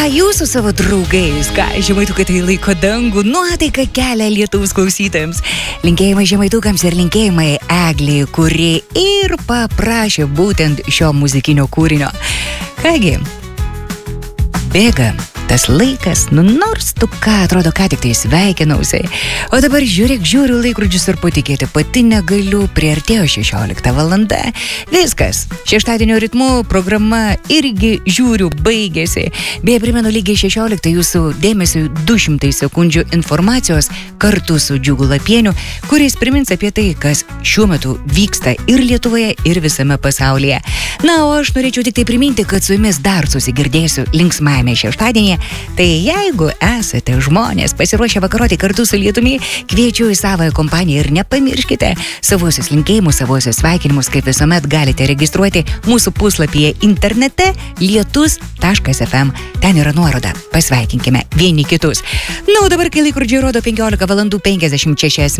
jūs su savo draugais, ką žemaitukai tai laiko dangų, nuotaiką kelia Lietuvos klausytojams. Linkėjimai žemaitukams ir linkėjimai Eglei, kuri ir paprašė būtent šio muzikinio kūrinio. Kągi, bėga tas laikas, nors tu ką, atrodo, ką tik tai sveikinausi. O dabar žiūriu laikrodžius ir patikėti, pati negaliu, priartėjo 16 valanda. Viskas, šeštadienio ritmu programa irgi žiūriu, baigėsi. Beje, primenu lygiai 16 jūsų dėmesiu 200 sekundžių informacijos kartu su Džiugu Lapieniu, kuris primins apie tai, kas šiuo metu vyksta ir Lietuvoje, ir visame pasaulyje. Na, o aš norėčiau tik tai priminti, kad su jumis dar susigirdėsiu linksmajame šeštadienyje. Tai jeigu esate žmonės pasiruošę vakaroti kartu su lietumi, kviečiu į savąją kompaniją ir nepamirškite savosius linkėjimus, savosius sveikinimus, kaip visuomet galite registruoti mūsų puslapyje internete lietus.fm. Ten yra nuoroda. Pasveikinkime vieni kitus. Na, o dabar, kai laikrodžiai rodo 15 valandų 56